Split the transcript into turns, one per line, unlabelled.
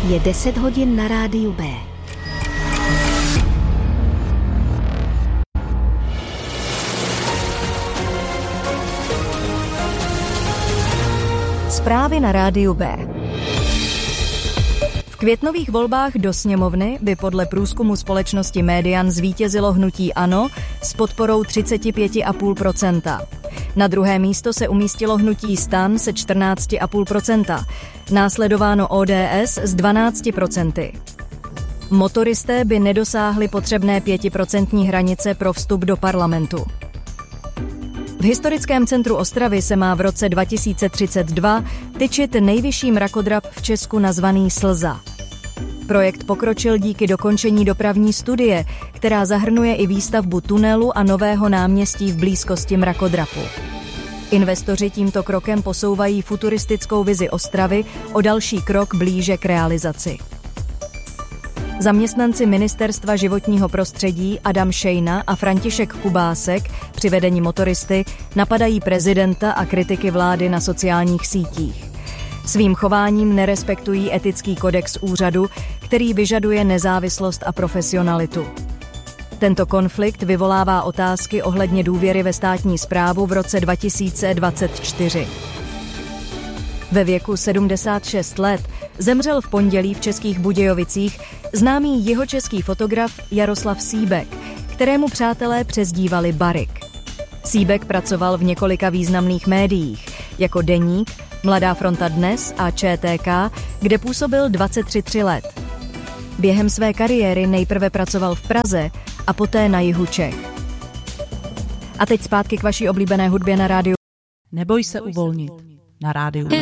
Je 10 hodin na rádiu B.
Zprávy na rádiu B. V květnových volbách do sněmovny by podle průzkumu společnosti Median zvítězilo hnutí ANO s podporou 35,5%. Na druhé místo se umístilo hnutí STAN se 14,5%, následováno ODS s 12%. Motoristé by nedosáhli potřebné 5% hranice pro vstup do parlamentu. V historickém centru Ostravy se má v roce 2032 tyčit nejvyšší mrakodrap v Česku nazvaný Slza. Projekt pokročil díky dokončení dopravní studie, která zahrnuje i výstavbu tunelu a nového náměstí v blízkosti mrakodrapu. Investoři tímto krokem posouvají futuristickou vizi Ostravy o další krok blíže k realizaci. Zaměstnanci Ministerstva životního prostředí Adam Šejna a František Kubásek při vedení motoristy napadají prezidenta a kritiky vlády na sociálních sítích. Svým chováním nerespektují etický kodex úřadu, který vyžaduje nezávislost a profesionalitu. Tento konflikt vyvolává otázky ohledně důvěry ve státní správu v roce 2024. Ve věku 76 let zemřel v pondělí v Českých Budějovicích známý jihočeský fotograf Jaroslav Sýbek, kterému přátelé přezdívali Barik. Sýbek pracoval v několika významných médiích, jako Deník, Mladá fronta Dnes a ČTK, kde působil 23 let. Během své kariéry nejprve pracoval v Praze a poté na jihu Čech. A teď zpátky k vaší oblíbené hudbě na rádiu.
Neboj se uvolnit na rádiu.